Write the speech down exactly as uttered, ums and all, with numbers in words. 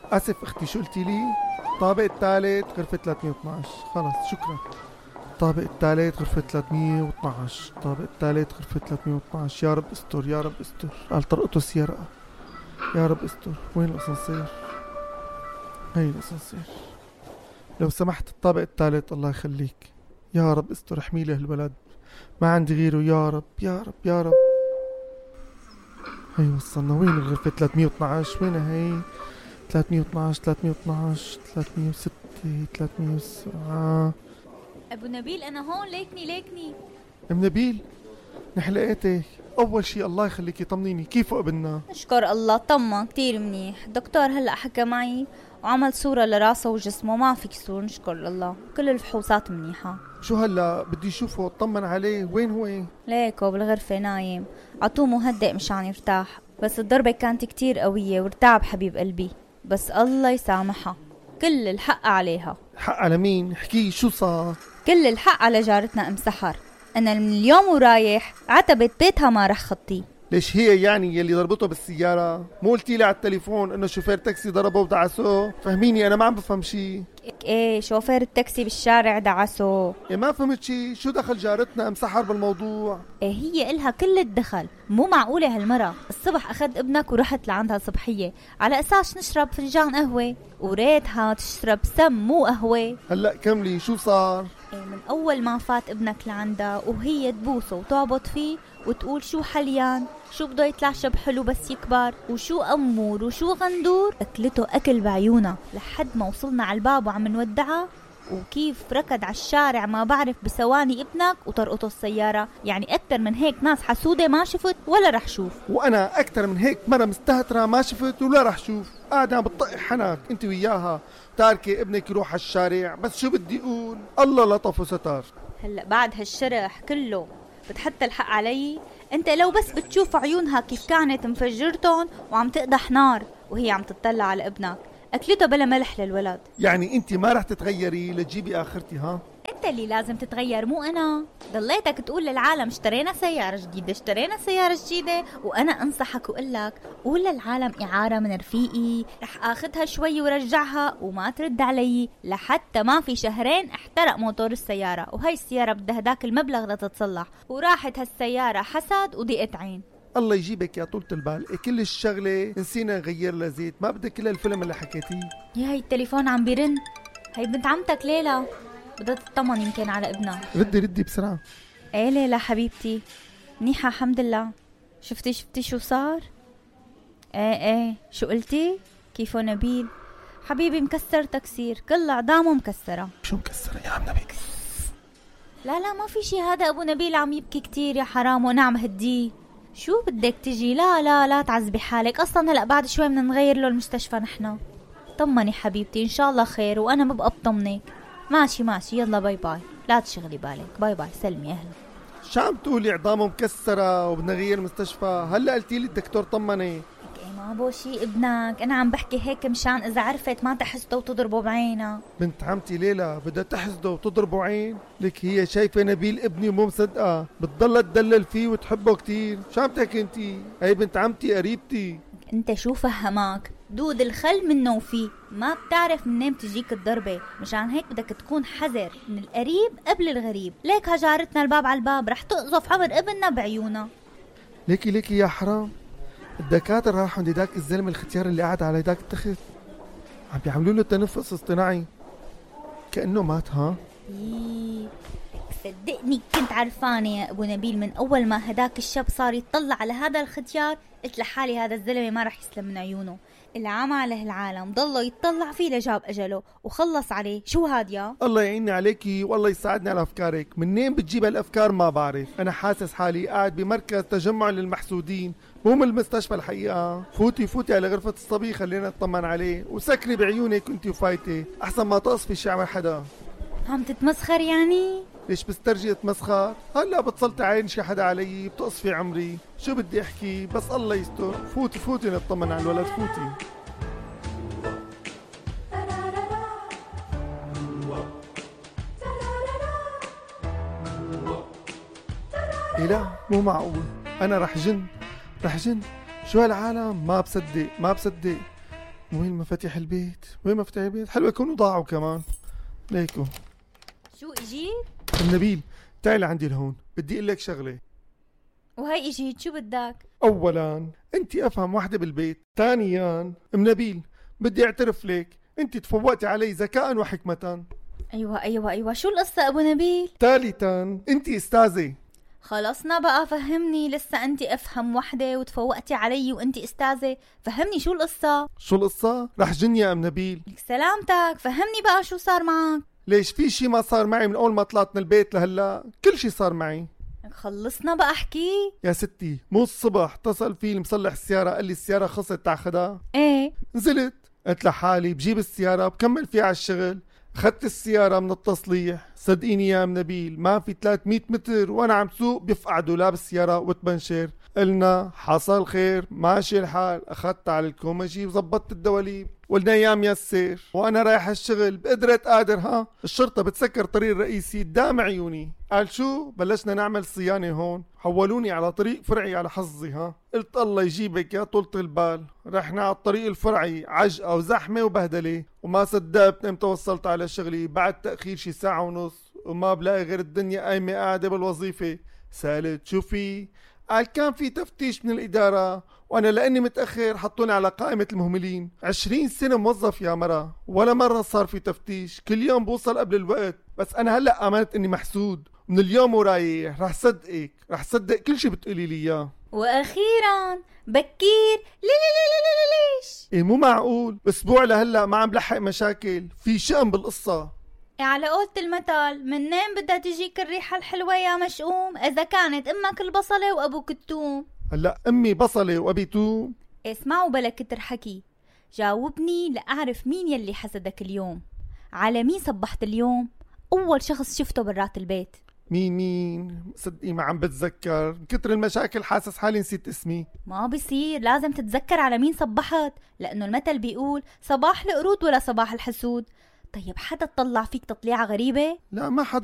اسف اختي، شو قلتي لي؟ الطابق الثالث غرفة ثلاثمية واثناشر. خلص شكرا. الطابق الثالث غرفة ثلاثمية واثناشر. الطابق الثالث غرفة ثلاثمية واثناشر. يا رب استر يا رب استر. قال طرقته السيارة. يا رب استر. وين الاسانسير؟ هي الاسانسير. لو سمحت الطابق الثالث الله يخليك. يا رب استر، احمي له الولد، ما عندي غيره. يا رب يا رب يا رب. هي وصلنا. وين الغرفة ثلاثمية واثناشر؟ وينها هي؟ ثلاثمية واثناشر ثلاثمية واثناشر ثلاثمية وستة ثلاثمية وسبعة. ابو نبيل انا هون، ليكني ليكني. ام نبيل نحن لقيتك. اول شيء الله يخليكي طمنيني، كيفه ابننا؟ نشكر الله طمن كتير منيح. الدكتور هلأ حكى معي وعمل صورة لراسه وجسمه، ما في كسور نشكر الله، كل الفحوصات منيحة. شو هلا بدي اشوفه اطمن عليه. وين هو؟ ليكو بالغرفة نايم، عطوه مهدئ مشان يرتاح، بس الضربة كانت كتير قوية وارتعب حبيب قلبي، بس الله يسامحها، كل الحق عليها. حق على مين؟ احكي شو صار؟ كل الحق على جارتنا ام سحر. انا من اليوم ورايح عتبت بيتها ما رح خطي. ليش هي يعني يلي ضربته بالسيارة؟ مو قلتي لي على التليفون انه شوفير تاكسي ضربه ودعسه؟ فهميني انا ما عم بفهم شي. ايه شوفير التاكسي بالشارع دعسه. إيه ما فهمت شي. شو دخل جارتنا ام سحر بالموضوع؟ ايه هي إلها كل الدخل. مو معقولة هالمرة. الصبح اخذ ابنك ورحت لعندها صبحية على اساس نشرب فنجان قهوة، وريتها تشرب سم مو قهوة. هلا كملي شو صار؟ إيه من اول ما فات ابنك لعندها وهي تبوسه وتعبط فيه وتقول شو حليان، شو بده يتلعشب حلو بس يكبر، وشو أمور وشو غندور. أكلته أكل بعيونها لحد ما وصلنا على الباب وعم نودعها، وكيف ركض على الشارع ما بعرف بثواني ابنك وطرقته السيارة. يعني أكتر من هيك ناس حسودة ما شفت ولا رح شوف. وأنا أكتر من هيك مرة مستهترة ما شفت ولا رح شوف. قاعدة عم بتطقي حنك انت وياها، تاركي ابنك يروح على الشارع. بس شو بدي أقول، الله لطف وستار. هلأ بعد هالشرح كله بتحط الحق علي؟ انت لو بس بتشوف عيونها كيف كانت مفجرتهم وعم تقدح نار وهي عم تطلع على ابنك. اكلته بلا ملح للولد. يعني انت ما رح تتغيري لتجيبي اخرتي؟ ها انت اللي لازم تتغير مو انا. ضليتك تقول للعالم اشترينا سيارة جديدة اشترينا سيارة جديدة، وانا انصحك وقلك قول للعالم اعارة من رفيقي رح اخذها شوي ورجعها، وما ترد علي لحتى ما في شهرين احترق موتور السيارة، وهي السيارة بدها هداك المبلغ لتتصلح، وراحت هالسيارة حسد وضيقت عين. الله يجيبك يا طولة البال. إيه كل الشغلة نسينا نغير لها زيت، ما بدك كل الفيلم اللي حكيتيه. يا هي التليفون عم بيرن، هي بنت عمتك ليلى بدها تطمن يمكن على ابنها. ردي ردي بسرعة. ايه ليلى حبيبتي منيحة الحمد لله. شفتي شفتي شو صار؟ ايه ايه شو قلتي؟ كيفو نبيل؟ حبيبي مكسر تكسير، كل عظامه مكسرة. شو مكسرة يا عم نبيل؟ لا لا ما في شي، هذا ابو نبيل عم يبكي كتير يا حرام وانا عم هديه. شو بدك تجي؟ لا لا لا تعذبي حالك، اصلا هلا بعد شوي بدنا نغير له المستشفى نحن. طمني حبيبتي ان شاء الله خير، وانا ببقى بطمنك. ماشي ماشي يلا باي باي، لا تشغلي بالك، باي باي سلمي اهلا. شو عم تقولي عظامه مكسرة وبدنا نغير مستشفى؟ هلا قلتي لي الدكتور طمني. ايه ما بو شي ابنك، انا عم بحكي هيك مشان اذا عرفت ما تحسده وتضربه بعينها. بنت عمتي ليلى بدها تحسده وتضربه عين؟ لك هي شايفة نبيل ابني ومو مصدقة، بتضلها تدلل فيه وتحبه كتير. شو عم تحكي انتي؟ هي بنت عمتي قريبتي. انت شو فهمك؟ دود الخل منه وفيه، ما بتعرف منين بتجيك الضربة، مشان هيك بدك تكون حذر من القريب قبل الغريب. ليك هجارتنا الباب على الباب رح تقذف عمر ابننا بعيونها. ليكي ليكي يا حرام، الدكاترة راحوا عند داك الزلمة الختيار اللي قاعد على داك التخت، عم بيعملوا له تنفس اصطناعي كأنه مات. ها إيه صدقني كنت عرفانة يا ابو نبيل، من اول ما هداك الشاب صار يطلع على هذا الختيار قلت لحالي هذا الزلمة ما رح يسلم من عيونه. اللي عمله العالم ضله يتطلع فيه لجاب اجله وخلص عليه. شو هاد يا الله يعيني عليكي والله يساعدني على افكارك. منين بتجيب هالافكار ما بعرف. انا حاسس حالي قاعد بمركز تجمع للمحسودين مو من المستشفى الحقيقة. فوتي فوتي على غرفة الصبي خلينا نطمن عليه، وسكري بعيونك كنتي وفايتي احسن ما تقصفي شي عمل حدا. عم تتمسخر يعني؟ ليش بسترجي اتمسخر؟ هلا بتصلت عين شي حدا علي بتقصفي عمري. شو بدي احكي بس الله يستر. فوتي فوتي نطمن على الولد فوتي. إيه لا مو معقول، انا رح جن رح جن. شو هالعالم، ما بصدق ما بصدق. وين مفاتيح البيت؟ وين مفاتيح البيت؟ حلوة يكونوا ضاعوا كمان. ليكو. شو اجيت؟ ام نبيل تعالي عندي لهون، بدي اقول لك شغلة. وهي اجيت، شو بدك؟ اولا انت افهم وحدة بالبيت، ثانيا ام نبيل بدي اعترف لك انت تفوقتي علي ذكاء وحكمة. ايوه ايوه ايوه، شو القصة ابو نبيل؟ ثالثا انت استاذة. خلصنا بقى، فهمني. لسه انت افهم وحدة وتفوقتي علي وانت استاذة، فهمني شو القصة؟ شو القصة؟ رح جن يا ام نبيل. لك سلامتك، فهمني بقى شو صار معك؟ ليش في شي ما صار معي من اول ما طلعت من البيت لهلا؟ كل شي صار معي. خلصنا بقى احكي. يا ستي مو الصبح اتصل في المصلح السيارة قال لي السيارة خلصت تاخدها؟ ايه. نزلت قلت لحالي بجيب السيارة بكمل فيها على الشغل. اخذت السيارة من التصليح، صدقيني يا ام نبيل ما في ثلاثمية متر وانا عم سوق بيفقع دولاب السيارة وتبنشر. قلنا حصل خير ماشي الحال، اخذت على الكومجي وزبطت الدواليب. قلنا يا ميسر وانا رايح الشغل بقدرة قادر ها الشرطة بتسكر طريق الرئيسي قدام عيوني. قال شو؟ بلشنا نعمل صيانة هون، حولوني على طريق فرعي على حظي. ها قلت الله يجيبك يا طولة البال. رحنا على الطريق الفرعي عجقة وزحمة وبهدلة، وما صدقت امتى وصلت على شغلي بعد تأخير شي ساعة ونص، وما بلاقي غير الدنيا قايمة قاعدة بالوظيفة. سألت شو في؟ قال كان في تفتيش من الإدارة وأنا لأني متأخر حطوني على قائمة المهملين. عشرين سنة موظف يا مرة ولا مرة صار في تفتيش، كل يوم بوصل قبل الوقت. بس أنا هلأ آمنت إني محسود، من اليوم ورايح رح صدقك، رح صدق كل شي بتقولي لي إياه. واخيرا بكير. لي لي لي لي لي ليش؟ إيه مو معقول، أسبوع لهلأ ما عم بلحق مشاكل، في شأن بالقصة. إيه على قولة المثل، منين بدها تجيك الريحة الحلوة يا مشؤوم إذا كانت أمك البصلة وأبوك التوم؟ هلأ أمي بصلة وأبي توم؟ اسمعوا بلا كتر حكي، جاوبني لأعرف مين يلي حسدك اليوم. على مين صبحت اليوم؟ أول شخص شفته برات البيت. مين مين؟ صدقي ما عم بتذكر، من كتر المشاكل حاسس حالي نسيت اسمي. ما بصير، لازم تتذكر على مين صبحت، لأنه المثل بيقول صباح القرود ولا صباح الحسود. طيب حدا تطلع فيك تطليعة غريبة؟ لا ما حدا